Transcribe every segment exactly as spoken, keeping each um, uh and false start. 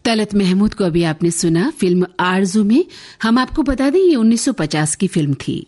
तलत महमूद को अभी आपने सुना फिल्म आरज़ू में। हम आपको बता दें ये उन्नीस सौ पचास की फिल्म थी।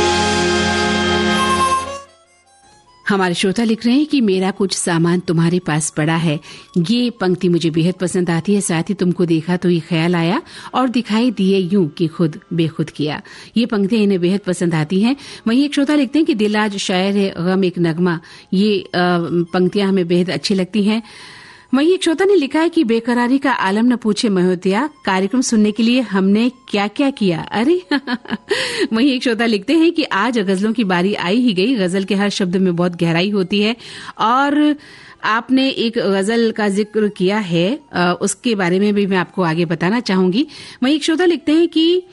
हमारे श्रोता लिख रहे हैं कि मेरा कुछ सामान तुम्हारे पास पड़ा है। ये पंक्ति मुझे बेहद पसंद आती है। साथ ही तुमको देखा तो ये ख्याल आया और दिखाई दिए यूं कि खुद बेखुद किया। ये पंक्तियां इन्हें बेहद पसंद आती हैं। वहीं एक श्रोता लिखते हैं कि दिल आज शायर है, गम एक नगमा। ये पंक्तियां हमें बेहद अच्छी लगती हैं। वहीं एक श्रोता ने लिखा है कि बेकरारी का आलम न पूछे महोदया, कार्यक्रम सुनने के लिए हमने क्या क्या किया। अरे वहीं एक श्रोता लिखते हैं कि आज गजलों की बारी आई ही गई। गजल के हर शब्द में बहुत गहराई होती है और आपने एक गजल का जिक्र किया है, उसके बारे में भी मैं आपको आगे बताना चाहूंगी। वहीं एक श्रोता लिखते हैं कि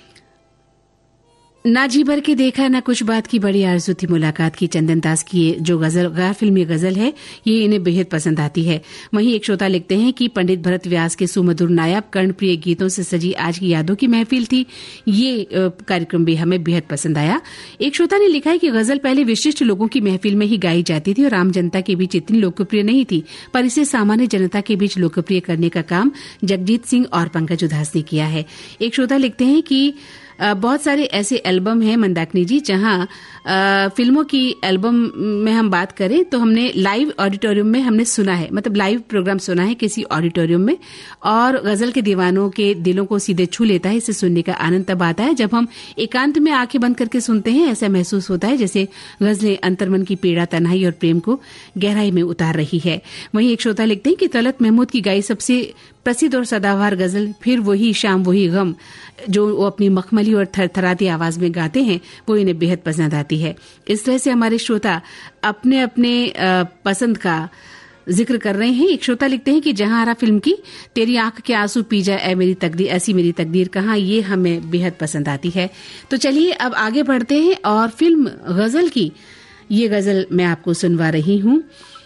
ना जी भर के देखा ना कुछ बात की बड़ी आरज़ू थी मुलाकात की। चंदन दास की जो गजल गैर फिल्मी गजल है ये इन्हें बेहद पसंद आती है। वहीं एक श्रोता लिखते हैं कि पंडित भरत व्यास के सुमधुर नायाब कर्णप्रिय गीतों से सजी आज की यादों की महफिल थी। ये कार्यक्रम भी हमें बेहद पसंद आया। एक श्रोता ने लिखा है कि गजल पहले विशिष्ट लोगों की महफिल में ही गाई जाती थी और आम जनता के बीच इतनी लोकप्रिय नहीं थी, पर इसे सामान्य जनता के बीच लोकप्रिय करने का काम जगजीत सिंह और पंकज उधास ने किया है। एक श्रोता लिखते हैं कि बहुत सारे ऐसे एल्बम हैं मंदाकिनी जी, जहां फिल्मों की एल्बम में हम बात करें तो हमने लाइव ऑडिटोरियम में हमने सुना है, मतलब लाइव प्रोग्राम सुना है किसी ऑडिटोरियम में, और गजल के दीवानों के दिलों को सीधे छू लेता है। इसे सुनने का आनंद तब आता है जब हम एकांत में आंखें बंद करके सुनते हैं। ऐसा महसूस होता है जैसे गजलें अंतर्मन की पीड़ा, तन्हाई और प्रेम को गहराई में उतार रही है। वहीं एक श्रोता लिखते हैं कि तलत महमूद की गाई सबसे प्रसिद्ध और सदाबहार गजल फिर वही शाम वही गम, जो वो अपनी मखमली और थरथराती आवाज में गाते हैं, वो इन्हें बेहद पसंद आती है। इस तरह से हमारे श्रोता अपने अपने पसंद का जिक्र कर रहे हैं। एक श्रोता लिखते हैं कि जहां हरा फिल्म की तेरी आंख के आंसू पी जाए ऐ मेरी तकदीर, ऐसी मेरी तकदीर कहाँ, ये हमें बेहद पसंद आती है। तो चलिए अब आगे बढ़ते हैं और फिल्म गजल की ये गजल मैं आपको सुनवा रही हूं।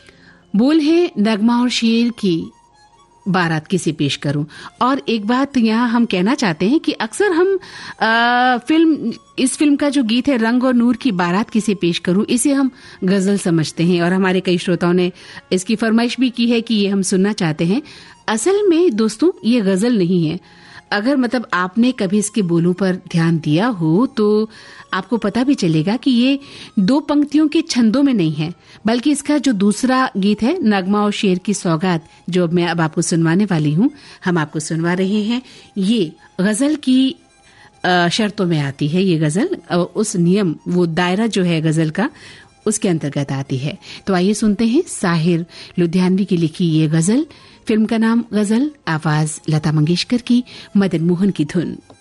बोल है नगमा और शेर की बारात किसे पेश करूं। और एक बात यहाँ हम कहना चाहते हैं कि अक्सर हम आ, फिल्म इस फिल्म का जो गीत है रंग और नूर की बारात किसे पेश करूं, इसे हम गजल समझते हैं और हमारे कई श्रोताओं ने इसकी फरमाइश भी की है कि ये हम सुनना चाहते हैं। असल में दोस्तों ये गजल नहीं है। अगर मतलब आपने कभी इसके बोलों पर ध्यान दिया हो तो आपको पता भी चलेगा कि ये दो पंक्तियों के छंदों में नहीं है, बल्कि इसका जो दूसरा गीत है नगमा और शेर की सौगात, जो मैं अब आपको सुनवाने वाली हूँ, हम आपको सुनवा रहे हैं, ये गजल की शर्तों में आती है। ये गजल उस नियम, वो दायरा जो है गजल का, उसके अंतर्गत आती है। तो आइए सुनते हैं साहिर लुधियानवी की लिखी ये गजल। फिल्म का नाम गजल, आवाज लता मंगेशकर की, मदन मोहन की धुन।